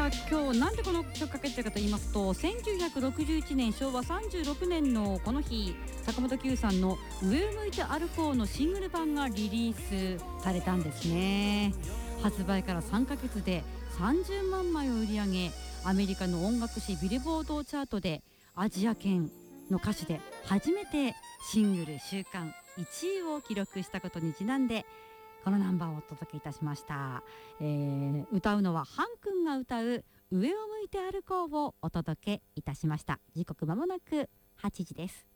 さあ今日なんでこの曲かけてるかと言いますと、1961年昭和36年のこの日、坂本九さんの上を向いて歩こうのシングル版がリリースされたんですね。発売から3ヶ月で30万枚を売り上げ、アメリカの音楽誌ビルボードチャートでアジア圏の歌手で初めてシングル週間1位を記録したことにちなんで、このナンバーをお届けいたしました。歌うのはハン君が歌う上を向いて歩こうをお届けいたしました。時刻まもなく8時です。